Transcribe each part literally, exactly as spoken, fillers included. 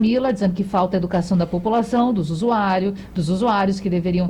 Mila, dizendo que falta educação da população, dos usuários, dos usuários que deveriam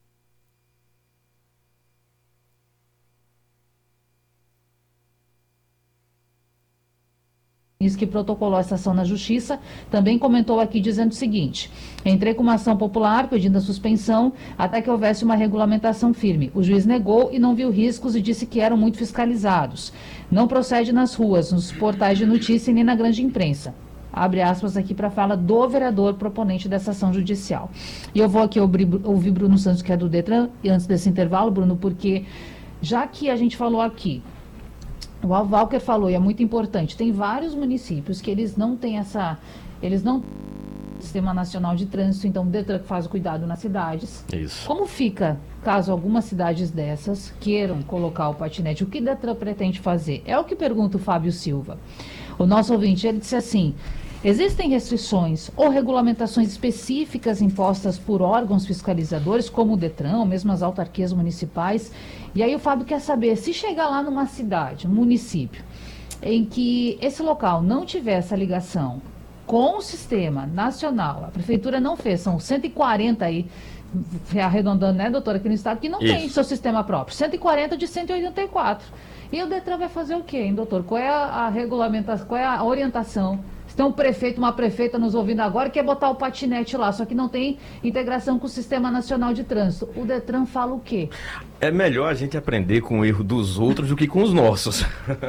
que protocolou essa ação na Justiça, também comentou aqui dizendo o seguinte: entrei com uma ação popular pedindo a suspensão até que houvesse uma regulamentação firme. O juiz negou e não viu riscos e disse que eram muito fiscalizados. Não procede nas ruas, nos portais de notícia e nem na grande imprensa. Abre aspas aqui para a fala do vereador proponente dessa ação judicial. E eu vou aqui ouvir Bruno Santos, que é do Detran, e antes desse intervalo, Bruno, porque já que a gente falou aqui, o Walker falou, e é muito importante, tem vários municípios que eles não têm essa, eles não têm Sistema Nacional de Trânsito, então o Detran que faz o cuidado nas cidades. Isso. Como fica, caso algumas cidades dessas queiram colocar o patinete? O que o Detran pretende fazer? É o que pergunta o Fábio Silva. O nosso ouvinte, ele disse assim: existem restrições ou regulamentações específicas impostas por órgãos fiscalizadores, como o Detran, ou mesmo as autarquias municipais? E aí o Fábio quer saber, se chegar lá numa cidade, um município, em que esse local não tiver essa ligação com o sistema nacional, a prefeitura não fez, são cento e quarenta aí, arredondando, né, doutora, aqui no estado, que não Isso. tem seu sistema próprio, cento e quarenta de cento e oitenta e quatro. E o Detran vai fazer o quê, hein, doutor? Qual é a, a regulamentação, qual é a orientação? Se tem um prefeito, uma prefeita nos ouvindo agora, quer botar o patinete lá, só que não tem integração com o Sistema Nacional de Trânsito. O Detran fala o quê? É melhor a gente aprender com o erro dos outros do que com os nossos.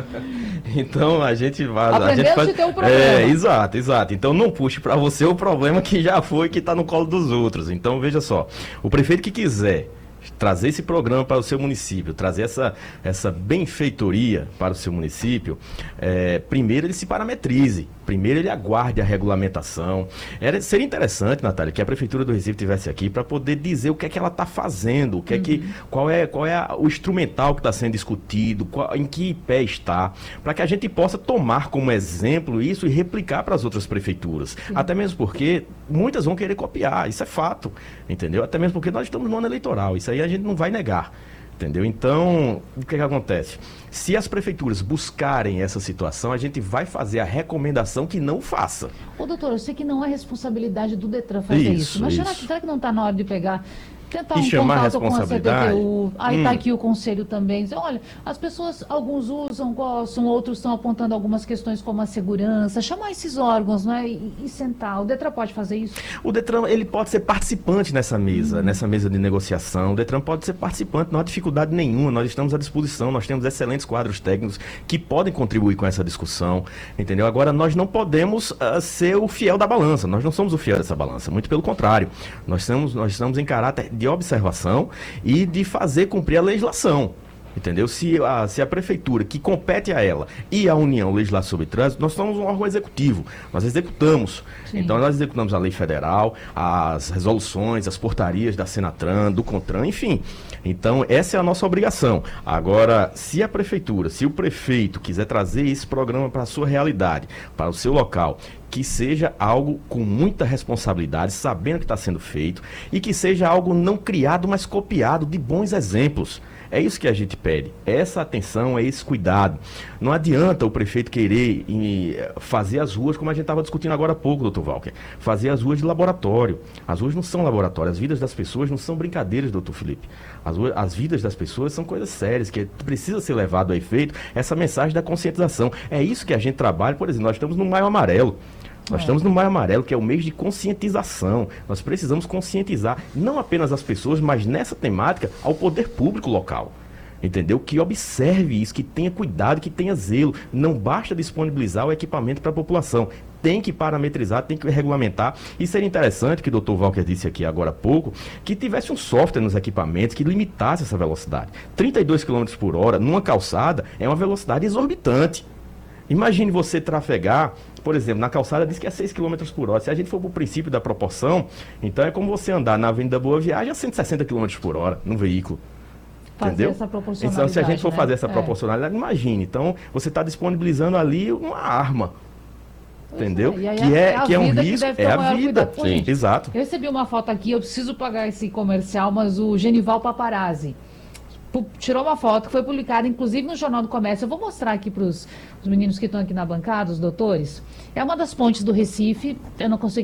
Então a gente vai... Aprender a gente faz... se tem um problema. É, exato, exato. Então não puxe para você o problema que já foi, que está no colo dos outros. Então veja só, o prefeito que quiser trazer esse programa para o seu município, trazer essa, essa benfeitoria para o seu município, é, primeiro ele se parametrize, primeiro ele aguarde a regulamentação. Era, seria interessante, Natália, que a Prefeitura do Recife estivesse aqui para poder dizer o que é que ela está fazendo, o que é que, qual é, qual é a, o instrumental que está sendo discutido, qual, em que pé está, para que a gente possa tomar como exemplo isso e replicar para as outras prefeituras. Sim. Até mesmo porque muitas vão querer copiar, isso é fato, entendeu? Até mesmo porque nós estamos no ano eleitoral, isso aí a gente não vai negar, entendeu? Então, o que que acontece? Se as prefeituras buscarem essa situação, a gente vai fazer a recomendação que não faça. Ô, doutor, eu sei que não é responsabilidade do Detran fazer isso, isso mas isso. Será, que, será que não está na hora de pegar... Tentar E um chamar a contato com a responsabilidade? C T T U, aí está Hum. aqui o conselho também, dizer, olha, as pessoas, alguns usam, gostam, outros estão apontando algumas questões como a segurança, chamar esses órgãos, né, e, e sentar. O Detran pode fazer isso? O Detran, ele pode ser participante nessa mesa, hum. nessa mesa de negociação. O Detran pode ser participante, não há dificuldade nenhuma, nós estamos à disposição, nós temos excelentes quadros técnicos que podem contribuir com essa discussão, entendeu? Agora, nós não podemos uh, ser o fiel da balança, nós não somos o fiel dessa balança, muito pelo contrário, nós estamos, nós estamos em caráter de observação e de fazer cumprir a legislação, entendeu? Se a, se a prefeitura, que compete a ela, e a União legislar sobre trânsito, nós somos um órgão executivo, nós executamos. Sim. Então nós executamos a lei federal, as resoluções, as portarias da Senatran, do CONTRAN, enfim. Então essa é a nossa obrigação. Agora, se a prefeitura, se o prefeito quiser trazer esse programa para a sua realidade, para o seu local, que seja algo com muita responsabilidade, sabendo que está sendo feito, e que seja algo não criado, mas copiado de bons exemplos. É isso que a gente pede, essa atenção, é esse cuidado. Não adianta o prefeito querer fazer as ruas, como a gente estava discutindo agora há pouco, doutor Walker, fazer as ruas de laboratório. As ruas não são laboratório, as vidas das pessoas não são brincadeiras, doutor Felipe. As, ruas, as vidas das pessoas são coisas sérias, que precisa ser levado a efeito essa mensagem da conscientização. É isso que a gente trabalha, por exemplo, nós estamos no Maio Amarelo. Nós é. estamos no Maio Amarelo, que é o mês de conscientização. Nós precisamos conscientizar não apenas as pessoas, mas nessa temática ao poder público local. Entendeu? Que observe isso, que tenha cuidado, que tenha zelo. Não basta disponibilizar o equipamento para a população. Tem que parametrizar, tem que regulamentar. E seria interessante, que o doutor Walker disse aqui agora há pouco, que tivesse um software nos equipamentos que limitasse essa velocidade. trinta e dois quilômetros por hora numa calçada é uma velocidade exorbitante. Imagine você trafegar, por exemplo, na calçada diz que é seis quilômetros por hora. Se a gente for para o princípio da proporção, então é como você andar na Avenida Boa Viagem a cento e sessenta quilômetros por hora num veículo. Fazer entendeu? Essa proporcionalidade, então, se a gente for né? fazer essa é. proporcionalidade, imagine. Então, você está disponibilizando ali uma arma. Pois Entendeu? É. Que é, é, que é um risco, que é a vida. Sim. Exato. Eu recebi uma foto aqui, eu preciso pagar esse comercial, mas o Genival Paparazzi tirou uma foto que foi publicada, inclusive, no Jornal do Comércio. Eu vou mostrar aqui para os meninos que estão aqui na bancada, os doutores. É uma das pontes do Recife, eu não consigo